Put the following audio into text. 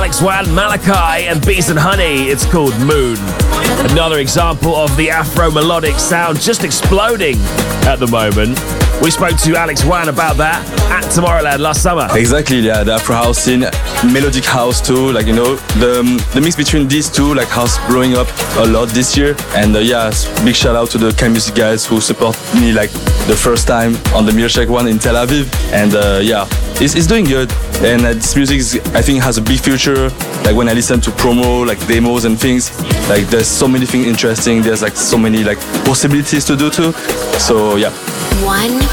Alex Wan, Malachi, and Bees and Honey. It's called Moon. Another example of the Afro melodic sound just exploding at the moment. We spoke to Alex Wan about that at Tomorrowland last summer. Exactly, yeah, the Afro house scene, melodic house too, like, you know, the mix between these two, like house growing up a lot this year. And yeah, big shout out to the K Music guys who support me like the first time on the Milkshake one in Tel Aviv. And yeah, it's doing good. And this music I think has a big future. Like when I listen to promo, like demos and things, like there's so many things interesting. There's like so many like possibilities to do too. So yeah. One